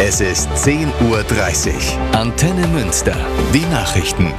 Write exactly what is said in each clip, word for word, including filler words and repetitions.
Es ist zehn Uhr dreißig. Antenne Münster. Die Nachrichten.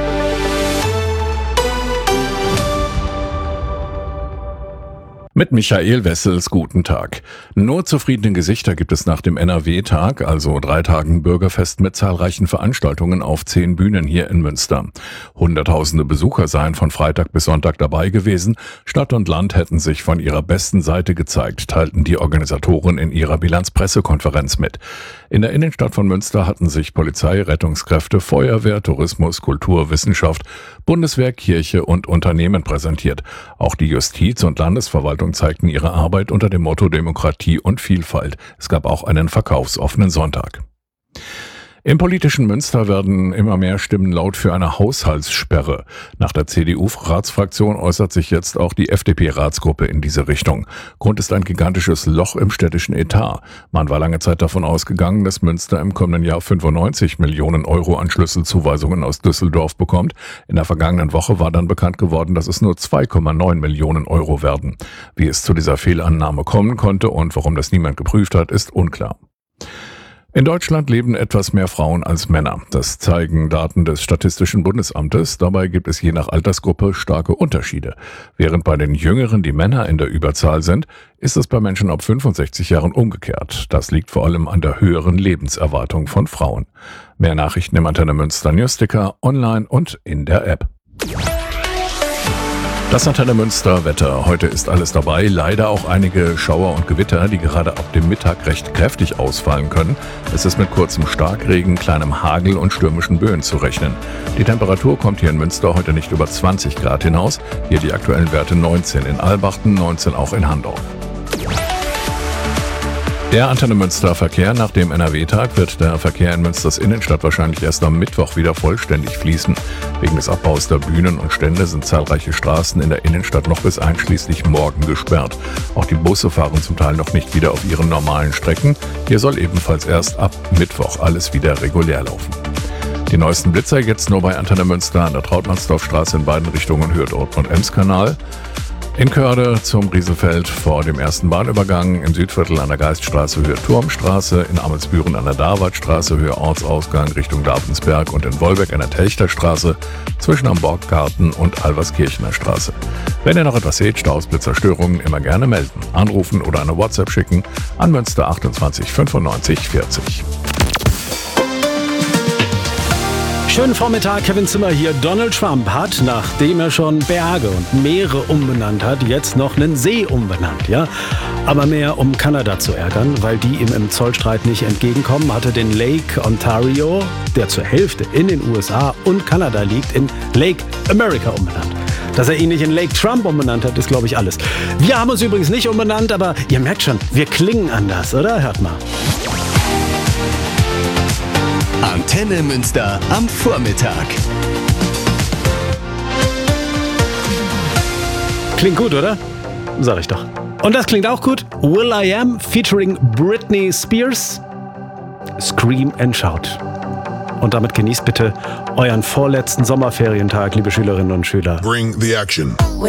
Mit Michael Wessels, guten Tag. Nur zufriedene Gesichter gibt es nach dem N R W-Tag, also drei Tagen Bürgerfest mit zahlreichen Veranstaltungen auf zehn Bühnen hier in Münster. Hunderttausende Besucher seien von Freitag bis Sonntag dabei gewesen. Stadt und Land hätten sich von ihrer besten Seite gezeigt, teilten die Organisatoren in ihrer Bilanzpressekonferenz mit. In der Innenstadt von Münster hatten sich Polizei, Rettungskräfte, Feuerwehr, Tourismus, Kultur, Wissenschaft, Bundeswehr, Kirche und Unternehmen präsentiert. Auch die Justiz- und Landesverwaltung zeigten ihre Arbeit unter dem Motto Demokratie und Vielfalt. Es gab auch einen verkaufsoffenen Sonntag. Im politischen Münster werden immer mehr Stimmen laut für eine Haushaltssperre. Nach der C D U-Ratsfraktion äußert sich jetzt auch die F D P-Ratsgruppe in diese Richtung. Grund ist ein gigantisches Loch im städtischen Etat. Man war lange Zeit davon ausgegangen, dass Münster im kommenden Jahr fünfundneunzig Millionen Euro an Schlüsselzuweisungen aus Düsseldorf bekommt. In der vergangenen Woche war dann bekannt geworden, dass es nur zwei Komma neun Millionen Euro werden. Wie es zu dieser Fehlannahme kommen konnte und warum das niemand geprüft hat, ist unklar. In Deutschland leben etwas mehr Frauen als Männer. Das zeigen Daten des Statistischen Bundesamtes. Dabei gibt es je nach Altersgruppe starke Unterschiede. Während bei den Jüngeren die Männer in der Überzahl sind, ist es bei Menschen ab fünfundsechzig Jahren umgekehrt. Das liegt vor allem an der höheren Lebenserwartung von Frauen. Mehr Nachrichten im Antenne Münster Newsticker, online und in der App. Das Antenne Münster Wetter. Heute ist alles dabei. Leider auch einige Schauer und Gewitter, die gerade ab dem Mittag recht kräftig ausfallen können. Es ist mit kurzem Starkregen, kleinem Hagel und stürmischen Böen zu rechnen. Die Temperatur kommt hier in Münster heute nicht über zwanzig Grad hinaus. Hier die aktuellen Werte neunzehn in Albachten, neunzehn auch in Handorf. Der Antenne Münster Verkehr. Nach dem N R W-Tag wird der Verkehr in Münsters Innenstadt wahrscheinlich erst am Mittwoch wieder vollständig fließen. Wegen des Abbaus der Bühnen und Stände sind zahlreiche Straßen in der Innenstadt noch bis einschließlich morgen gesperrt. Auch die Busse fahren zum Teil noch nicht wieder auf ihren normalen Strecken. Hier soll ebenfalls erst ab Mittwoch alles wieder regulär laufen. Die neuesten Blitzer jetzt nur bei Antenne Münster an der Trautmannsdorfstraße in beiden Richtungen Hürth und Emskanal. In Körde zum Rieselfeld vor dem ersten Bahnübergang, im Südviertel an der Geiststraße Höhe Turmstraße, in Amelsbüren an der Darwadstraße Höhe Ortsausgang Richtung Davensberg und in Wolbeck an der Telchterstraße zwischen am Borggarten und Alverskirchener Straße. Wenn ihr noch etwas seht, Staus, Blitzer, Störungen, immer gerne melden, anrufen oder eine WhatsApp schicken an Münster achtundzwanzig fünfundneunzig vierzig. Schönen Vormittag, Kevin Zimmer hier. Donald Trump hat, nachdem er schon Berge und Meere umbenannt hat, jetzt noch einen See umbenannt, ja? Aber mehr, um Kanada zu ärgern, weil die ihm im Zollstreit nicht entgegenkommen, hatte den Lake Ontario, der zur Hälfte in den U S A und Kanada liegt, in Lake America umbenannt. Dass er ihn nicht in Lake Trump umbenannt hat, ist, glaube ich, alles. Wir haben uns übrigens nicht umbenannt, aber ihr merkt schon, wir klingen anders, oder? Hört mal. Antenne Münster am Vormittag. Klingt gut, oder? Sag ich doch. Und das klingt auch gut. will.i.am featuring Britney Spears. Scream and Shout. Und damit genießt bitte euren vorletzten Sommerferientag, liebe Schülerinnen und Schüler. Bring the action.